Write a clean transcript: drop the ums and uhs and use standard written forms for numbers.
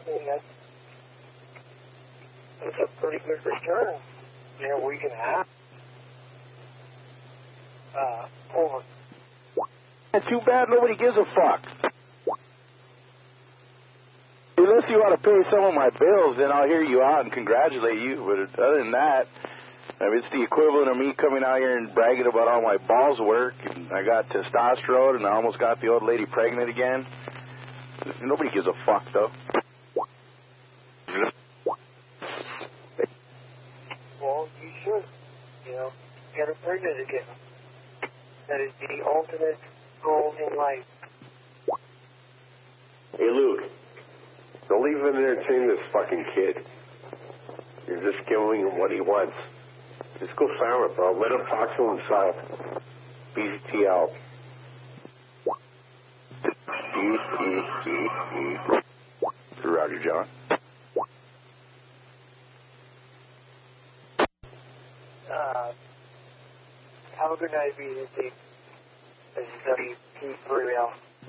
mean, that's a pretty good return. You know, we can have over. It's too bad nobody gives a fuck. Unless you want to pay some of my bills, then I'll hear you out and congratulate you. But other than that, I mean, it's the equivalent of me coming out here and bragging about all my balls work, and I got testosterone, and I almost got the old lady pregnant again. Nobody gives a fuck, though. Well, you should, you know, get her pregnant again. That is the ultimate goal in life. Hey, Luke, don't leave him there and entertain this fucking kid. You're just giving him what he wants. Just go silent, bro. Let him talk to himself. BTL. Roger, John. Have a good night, BZT. This is WP3L.